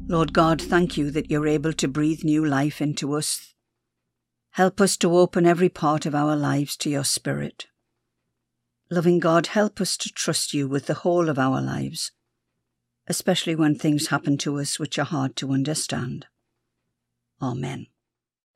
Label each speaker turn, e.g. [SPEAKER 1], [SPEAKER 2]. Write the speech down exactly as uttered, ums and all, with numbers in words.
[SPEAKER 1] Lord God, thank you that you're able to breathe new life into us. Help us to open every part of our lives to your Spirit. Loving God, help us to trust you with the whole of our lives, especially when things happen to us which are hard to understand. Amen.